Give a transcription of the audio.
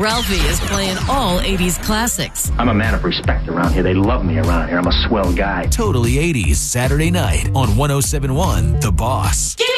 Ralphie is playing all 80s classics. I'm a man of respect around here. They love me around here. I'm a swell guy. Totally 80s, Saturday night on 107.1 The Boss.